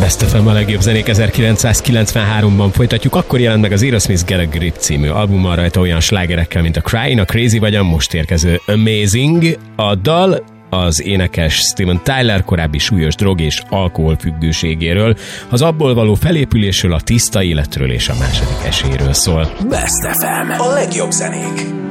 Best FM, a legjobb zenék 1993-ban folytatjuk. Akkor jelent meg az Aerosmith Get a Grip című albuma, rajta olyan slágerekkel, mint a Crying, a Crazy vagy a most érkező Amazing. A dal az énekes Steven Tyler korábbi súlyos drog- és alkoholfüggőségéről, az abból való felépülésről, a tiszta életről és a második esélyről szól. Best FM, a legjobb zenék.